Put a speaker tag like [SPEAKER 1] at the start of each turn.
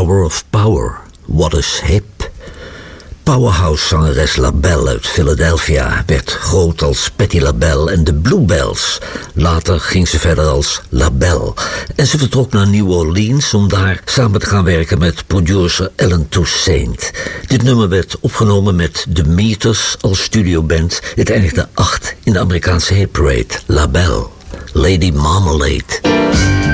[SPEAKER 1] Tower of Power, What is Hip. Powerhouse-zangeres LaBelle uit Philadelphia werd groot als Patti LaBelle en de Bluebells. Later ging ze verder als LaBelle. En ze vertrok naar New Orleans om daar samen te gaan werken met producer Alan Toussaint. Dit nummer werd opgenomen met The Meters als studioband. Het eindigde 8 in de Amerikaanse hitparade. LaBelle, Lady Marmalade.